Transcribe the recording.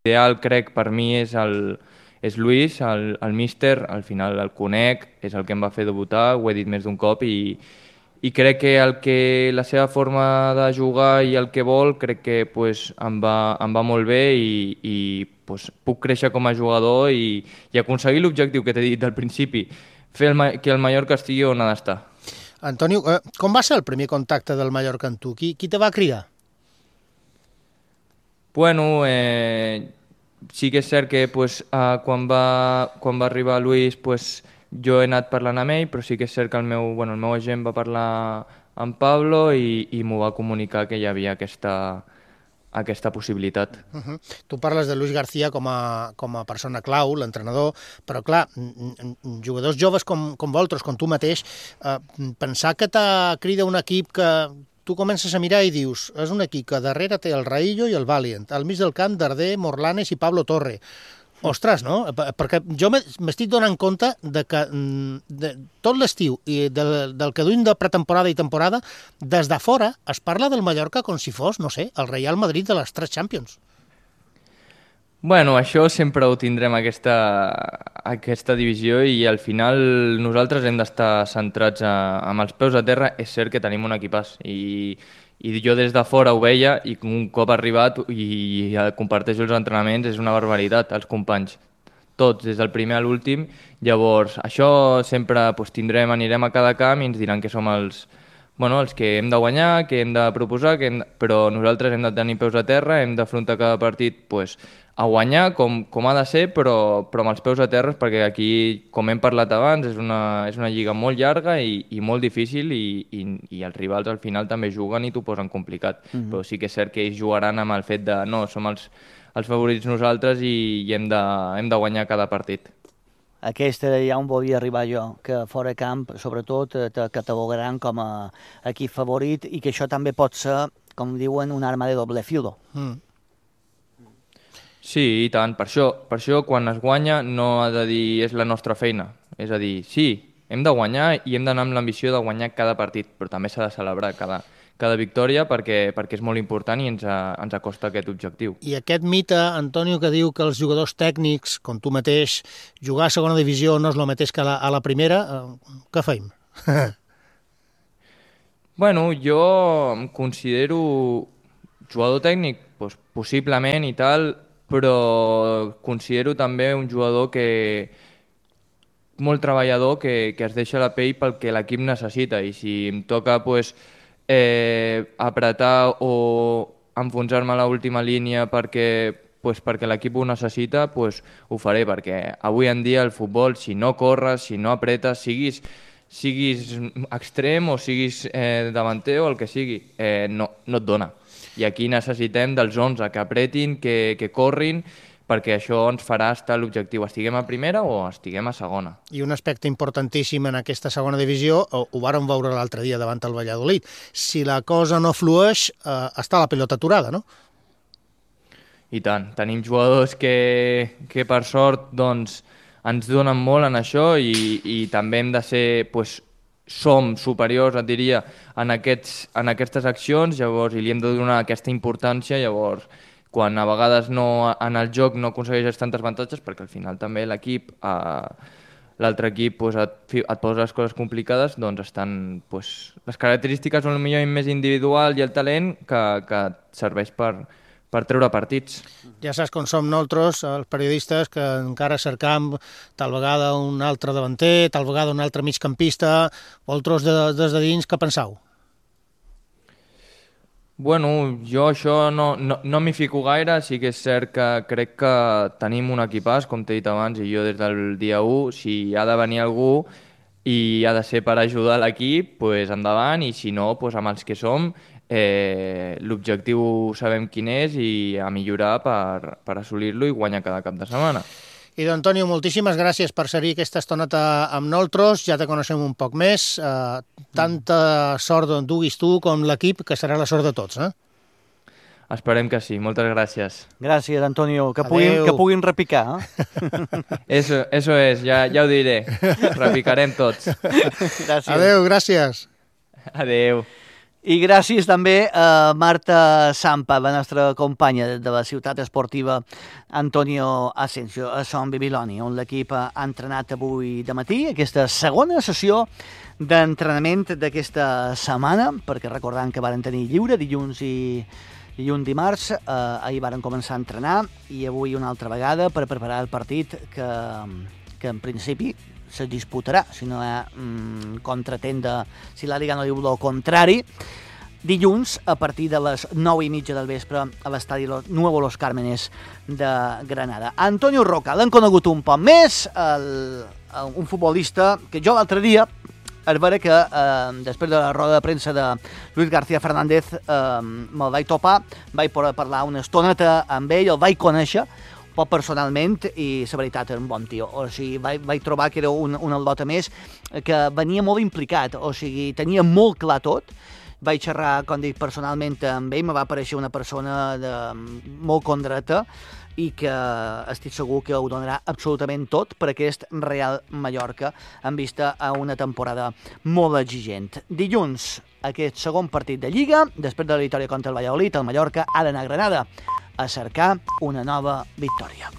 L'ideal, crec, per mi és Luis, el míster, al final el conec, és el que em va fer debutar, ho he dit més d'un cop, i crec que la seva forma de jugar i el que vol, crec que pues, em va molt bé i pues, puc créixer com a jugador i aconseguir l'objectiu que t'he dit al principi, fer que el Mallorca estigui on ha d'estar. Antonio, com va ser el primer contacte del Mallorca amb tu? Qui te va cridar? Bueno, sí que és cert que pues, quan va arribar Luis pues, jo he anat parlant amb ell, però sí que és cert que el meu agent va parlar amb Pablo i m'ho va comunicar que hi havia aquesta possibilitat. Tu parles de Luis García com a persona clau, l'entrenador, però clar, jugadors joves com vosaltres, com tu mateix, pensar que crida un equip que tu comences a mirar i dius, és un equip que darrere té el Raillo i el Valiant, al mig del camp Darder, Morlanes i Pablo Torre. Ostres, no? Perquè jo m'estic donant compte de que tot l'estiu i del que duim de pretemporada i temporada, des de fora es parla del Mallorca com si fos, no sé, el Real Madrid de les 3 Champions. Bueno, això sempre ho tindrem, aquesta divisió, i al final nosaltres hem d'estar centrats amb els peus a terra. És cert que tenim un equipàs i jo des de fora ho veia i un cop arribat i comparteixo els entrenaments és una barbaritat, els companys. Tots, des del primer a l'últim. Llavors, això sempre anirem a cada camp i ens diran que som els que hem de guanyar, que hem de proposar, però nosaltres hem de tenir peus a terra, hem d'afrontar cada partit a guanyar com ha de ser, però amb els peus a terra, perquè aquí, com hem parlat abans, és una lliga molt llarga i molt difícil i els rivals al final també juguen i t'ho posen complicat. Però sí que és cert que ells jugaran amb el fet de no, som els favorits nosaltres i hem de guanyar cada partit. Aquest era ja on volia arribar jo, que fora camp, sobretot, te catalogaran com a equip favorit i que això també pot ser, com diuen, una arma de doble filo. Sí, i tant. Per això quan es guanya no ha de dir és la nostra feina. És a dir, sí, hem de guanyar i hem d'anar amb l'ambició de guanyar cada partit, però també s'ha de celebrar cada victòria perquè és molt important i ens acosta aquest objectiu. I aquest mite, Antonio, que diu que els jugadors tècnics, com tu mateix, jugar a segona divisió no és el mateix que a la primera, què feim? Bueno, jo em considero jugador tècnic, doncs, possiblement i tal, però considero també un jugador molt treballador que es deixa la pell pel que l'equip necessita, i si em toca apretar o enfonsar-me a l'última línia perquè l'equip ho necessita, ho faré, perquè avui en dia el futbol, si no corres, si no apretes, siguis extrem o siguis davanter o el que sigui, no et dona. I aquí necessitem dels 11 que apretin, que corrin, perquè això ens farà estar a l'objectiu, estiguem a primera o estiguem a segona. I un aspecte importantíssim en aquesta segona divisió, ho vàrem veure l'altre dia davant el Valladolid, si la cosa no flueix, està la pilota aturada, no? I tant, tenim jugadors que per sort doncs, ens donen molt en això i també hem de ser, som superiors, et diria, en aquestes accions, llavors, i li hem de donar aquesta importància, llavors, quan a vegades en el joc no aconsegueixes tantes avantatges, perquè al final també l'altre equip et posa les coses complicades, doncs les característiques són potser més individual i el talent que et serveix per treure partits. Ja saps com som nosaltres, els periodistes, que encara cercam tal vegada un altre davanter, tal vegada un altre migcampista. Vosaltres des de dins, què penseu? Bueno, jo això no m'hi fico gaire, sí que és cert que crec que tenim un equipàs, com t'he dit abans, i jo des del dia 1, si ha de venir algú i ha de ser per ajudar l'equip, doncs endavant, i si no, amb els que som, l'objectiu sabem quin és i a millorar per assolir-lo i guanyar cada cap de setmana. I Antonio, moltíssimes gràcies per ser-hi aquesta estoneta amb nosaltres, ja te coneixem un poc més, tanta sort duguis tu com l'equip, que serà la sort de tots, eh? Esperem que sí, moltes gràcies. Gràcies, Antonio, que puguin repicar. Eso es, ja ho diré, repicarem tots. Gràcies. Adéu, gràcies. Adéu. I gràcies també a Marta Sampa, la nostra companya de la ciutat esportiva Antonio Asensio, a Son Bibiloni, on l'equip ha entrenat avui de matí, aquesta segona sessió d'entrenament d'aquesta setmana, perquè recordant que varen tenir lliure dilluns i dimarts, ahir varen començar a entrenar i avui una altra vegada per preparar el partit que en principi se disputarà, si no hi ha contratent si la Liga no diu el contrari, dilluns a partir de les 9:30 del vespre a l'estadi Nuevo Los Cármenes de Granada. Antonio Roca, l'hem conegut un poc més, un futbolista que jo l'altre dia, és vera que després de la roda de premsa de Luis García Fernández me'l vaig topar, vaig poder parlar una estoneta amb ell, el vaig conèixer poc personalment i la veritat era un bon tio, o sigui, vaig trobar que era un atleta més que venia molt implicat, o sigui, tenia molt clar tot. Vaig xerrar, com dic, personalment amb ell, me va aparèixer una persona molt condreta i que estic segur que ho donarà absolutament tot per aquest Real Mallorca en vista a una temporada molt exigent. Dilluns, aquest segon partit de Lliga, després de la victòria contra el Valladolid, el Mallorca ha d'anar a Granada a cercar una nova victòria.